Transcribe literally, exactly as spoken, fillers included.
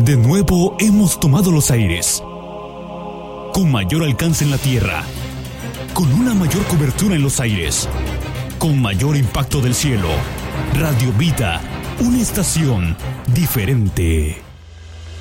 De nuevo hemos tomado los aires, con mayor alcance en la tierra, con una mayor cobertura en los aires, con mayor impacto del cielo. Radio Vida, una estación diferente.